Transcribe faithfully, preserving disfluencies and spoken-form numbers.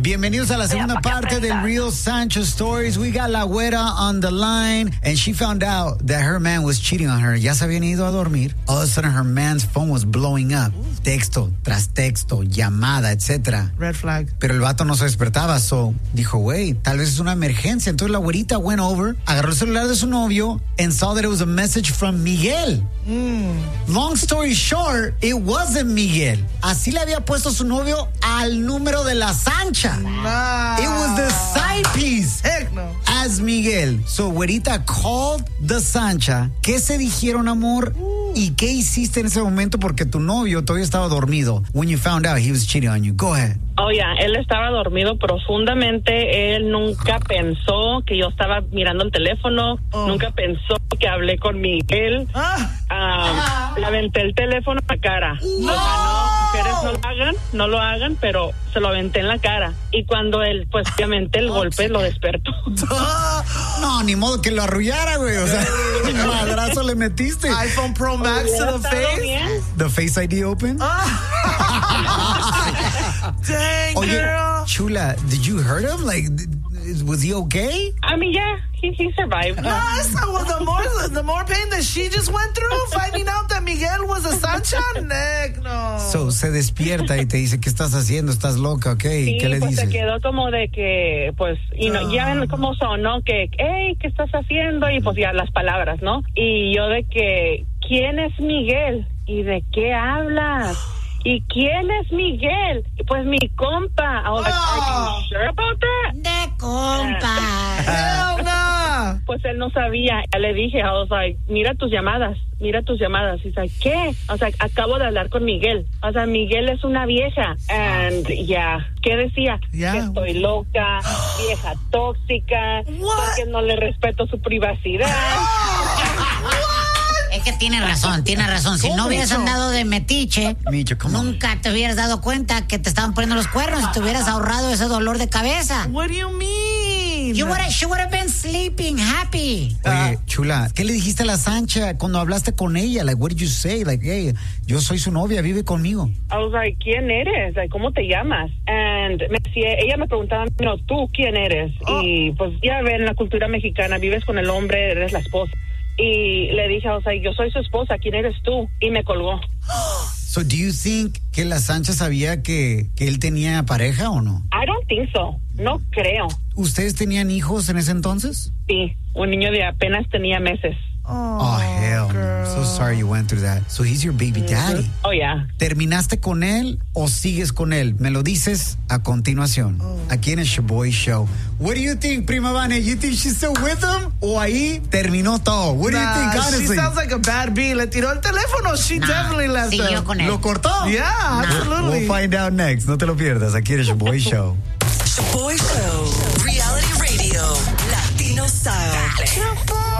Bienvenidos a la segunda parte del Real Sancho Stories. We got La Güera on the line, and she found out that her man was cheating on her. Ya se habían ido a dormir. All of a sudden, her man's phone was blowing up. Texto tras texto, llamada, etcétera. Red flag. Pero el vato no se despertaba, so dijo, güey, tal vez es una emergencia. Entonces la güerita went over, agarró el celular de su novio, and saw that it was a message from Miguel. Mm. Long story short, it wasn't Miguel. Así le había puesto su novio al número de la Sancha. Nah. It was the side piece. Heck no. As Miguel. So, güerita called the Sancha. ¿Qué se dijeron, amor? Uh. ¿Y qué hiciste en ese momento? Porque tu novio todavía estaba dormido when you found out he was cheating on you. Go ahead. Oh, yeah, él estaba dormido profundamente. Él nunca pensó que yo estaba mirando el teléfono. Oh. Nunca pensó que hablé con Miguel. Ah. Um, ah. Le aventé el teléfono en la cara. No. O sea, no, mujeres no lo hagan, no lo hagan, pero se lo aventé en la cara. Y cuando él, pues, obviamente el oh, golpe lo despertó. No, ni modo que lo arrullara, güey. O sea, un madrazo le metiste. iPhone Pro Max to the face. Bien. The Face I D open. Dang, Oye, girl. Chula, did you hurt him? Like, was he okay? I mean, yeah, he, he survived. No, it's not, well, the more the more pain that she just went through, finding out that Miguel was a Sancha, heck no. So, se despierta y te dice, ¿qué estás haciendo? ¿Estás loca? Ok, sí, ¿qué le pues dices? se quedó como de que, pues, y no, ya ven cómo son, ¿no? Que, hey, ¿qué estás haciendo? Y pues ya las palabras, ¿no? Y yo de que, ¿quién es Miguel? ¿Y de qué hablas? ¿Y quién es Miguel? Pues mi compa. I was like, are you sure about that? De compa. Hell no. Pues él no sabía. Ya le dije, I was like, mira tus llamadas, mira tus llamadas. Y dice, ¿qué? O sea, acabo de hablar con Miguel. O sea, Miguel es una vieja. And, ya, yeah. ¿Qué decía? Yeah. Que estoy loca, vieja tóxica, What? porque no le respeto su privacidad. Es que tiene razón, tiene razón. Si no hubieras andado de metiche, Micho, nunca te hubieras dado cuenta que te estaban poniendo los cuernos y te hubieras ahorrado ese dolor de cabeza. What do you mean? You would have, she would have been sleeping happy. Oye, Chula, ¿qué le dijiste a la Sancha cuando hablaste con ella? Like, what did you say? Like, hey, yo soy su novia, vive conmigo. I was like, ¿quién eres? Like, ¿cómo te llamas? And me decía, ella me preguntaba, no, ¿tú quién eres? Oh. Y pues ya ven, en la cultura mexicana, vives con el hombre, eres la esposa. Y le dije, o sea, yo soy su esposa, ¿quién eres tú? Y me colgó. So, do you think que la Sancha sabía que, que él tenía pareja o no? I don't think so. No creo. ¿Ustedes tenían hijos en ese entonces? Sí, un niño de apenas tenía meses. Oh, Oh, hell. girl. I'm so sorry you went through that. So he's your baby daddy. Oh, yeah. ¿Terminaste con él o sigues con él? Me lo dices a continuación. Oh. Aquí en el Shaboy Show. What do you think, Prima Vane? You think she's still with him? ¿O ahí terminó todo? What do nah, you think, honestly? She sounds like a bad bee. Le tiró el teléfono. She nah, definitely left siguió him. con él. ¿Lo cortó? Yeah, nah. Absolutely. We'll find out next. No te lo pierdas. Aquí en el Shaboy Show. Shaboy Show. Reality Radio. Latino Style.